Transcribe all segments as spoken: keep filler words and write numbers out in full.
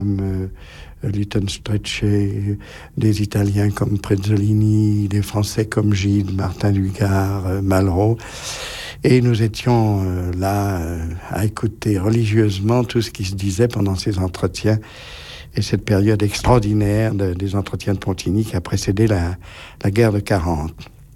euh, Lytton Strachey, des Italiens comme Prezzolini, des Français comme Gide, Martin Dugard, euh, Malraux. Et nous étions euh, là euh, à écouter religieusement tout ce qui se disait pendant ces entretiens et cette période extraordinaire de, des entretiens de Pontigny qui a précédé la, la guerre de quarante.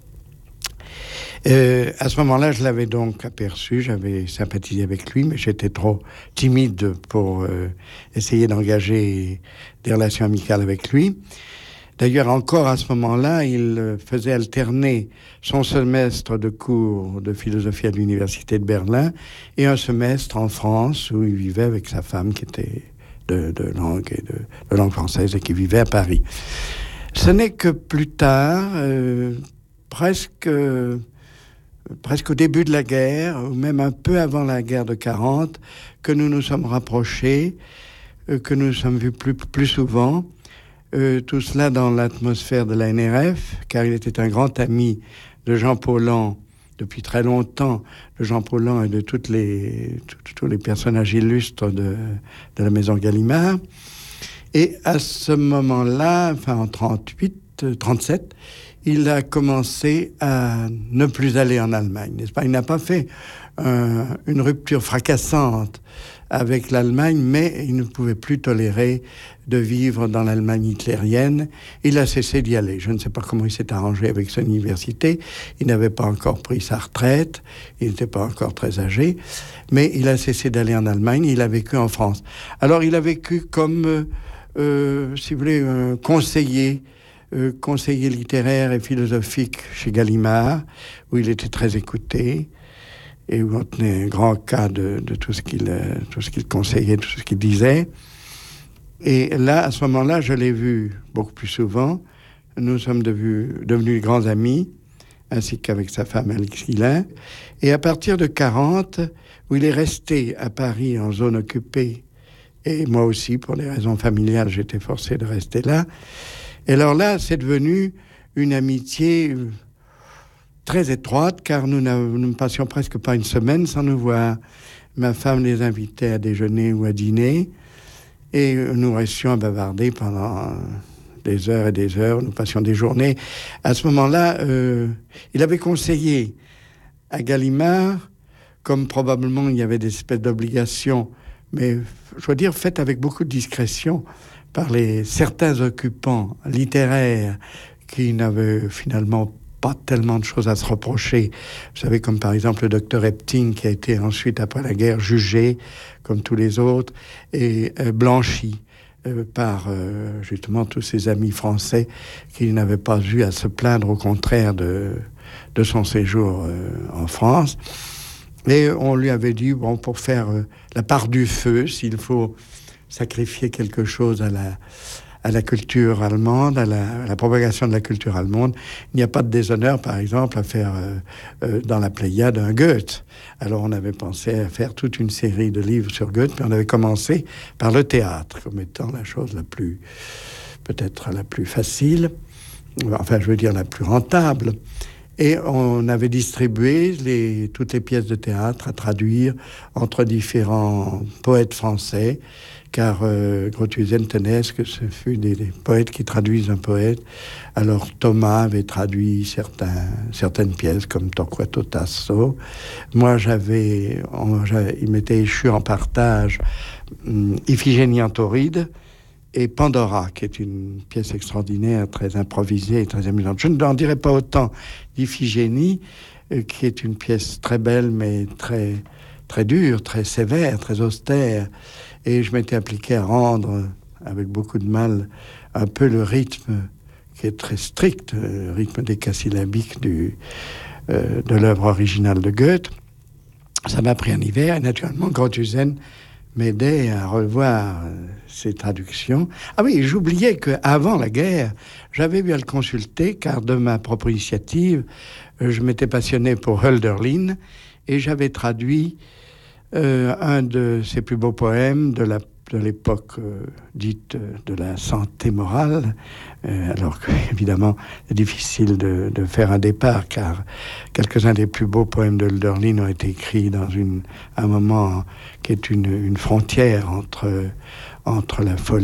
Euh, à ce moment-là, je l'avais donc aperçu, j'avais sympathisé avec lui, mais j'étais trop timide pour euh, essayer d'engager des relations amicales avec lui. D'ailleurs, encore à ce moment-là, il faisait alterner son semestre de cours de philosophie à l'université de Berlin et un semestre en France où il vivait avec sa femme qui était de, de langue et de, de langue française et qui vivait à Paris. Ce n'est que plus tard, euh, presque... Euh, presque au début de la guerre, ou même un peu avant la guerre de quarante, que nous nous sommes rapprochés, euh, que nous nous sommes vus plus, plus souvent, euh, tout cela dans l'atmosphère de la N R F, car il était un grand ami de Jean Paulhan depuis très longtemps, de Jean Paulhan et de toutes les, tous les personnages illustres de, de la maison Gallimard. Et à ce moment-là, enfin en trente-huit, trente-sept, il a commencé à ne plus aller en Allemagne, n'est-ce pas? Il n'a pas fait euh, une rupture fracassante avec l'Allemagne, mais il ne pouvait plus tolérer de vivre dans l'Allemagne hitlérienne. Il a cessé d'y aller. Je ne sais pas comment il s'est arrangé avec son université. Il n'avait pas encore pris sa retraite. Il n'était pas encore très âgé. Mais il a cessé d'aller en Allemagne. Il a vécu en France. Alors, il a vécu comme, euh, si vous voulez, un conseiller Euh, conseiller littéraire et philosophique chez Gallimard, où il était très écouté et où on tenait un grand cas de, de tout ce qu'il, euh, tout ce qu'il conseillait, tout ce qu'il disait. Et là, à ce moment-là, je l'ai vu beaucoup plus souvent. Nous sommes devenus, devenus grands amis, ainsi qu'avec sa femme Alix Guillain. Et à partir de quarante, où il est resté à Paris en zone occupée, et moi aussi, pour des raisons familiales, j'étais forcé de rester là. Et alors là, c'est devenu une amitié très étroite, car nous, nous ne passions presque pas une semaine sans nous voir. Ma femme les invitait à déjeuner ou à dîner, et nous restions à bavarder pendant des heures et des heures. Nous passions des journées. À ce moment-là, euh, il avait conseillé à Gallimard, comme probablement il y avait des espèces d'obligations, mais je dois dire faites avec beaucoup de discrétion, par les certains occupants littéraires qui n'avaient finalement pas tellement de choses à se reprocher. Vous savez, comme par exemple le docteur Epting, qui a été ensuite, après la guerre, jugé, comme tous les autres, et euh, blanchi euh, par euh, justement tous ses amis français qui n'avaient pas eu à se plaindre, au contraire, de, de son séjour euh, en France. Et on lui avait dit, bon, pour faire euh, la part du feu, s'il faut sacrifier quelque chose à la, à la culture allemande, à la, à la propagation de la culture allemande. Il n'y a pas de déshonneur, par exemple, à faire euh, euh, dans la Pléiade un Goethe. Alors on avait pensé à faire toute une série de livres sur Goethe, puis on avait commencé par le théâtre, comme étant la chose la plus, peut-être la plus facile, enfin je veux dire la plus rentable. Et on avait distribué les, toutes les pièces de théâtre à traduire entre différents poètes français, car euh, Grothusen tenait à ce que ce fût des, des poètes qui traduisent un poète. Alors Thomas avait traduit certains, certaines pièces comme Torquato Tasso. Moi, j'avais, on, j'avais il m'était échu en partage hum, Iphigénie en Tauride et Pandora, qui est une pièce extraordinaire, très improvisée et très amusante. Je n'en dirai pas autant d'Iphigénie, euh, qui est une pièce très belle, mais très, très dure, très sévère, très austère. Et je m'étais appliqué à rendre, avec beaucoup de mal, un peu le rythme qui est très strict, le rythme décasyllabique du, euh, de l'œuvre originale de Goethe. Ça m'a pris un hiver, et naturellement, Grothusen m'aidait à revoir ses traductions. Ah oui, j'oubliais qu'avant la guerre, j'avais eu à le consulter, car de ma propre initiative, je m'étais passionné pour Hölderlin, et j'avais traduit euh, un de ses plus beaux poèmes de la de l'époque euh, dite de la santé morale, euh, alors qu'évidemment, c'est difficile de, de faire un départ, car quelques-uns des plus beaux poèmes de Hölderlin ont été écrits dans une, un moment qui est une, une frontière entre, entre la folie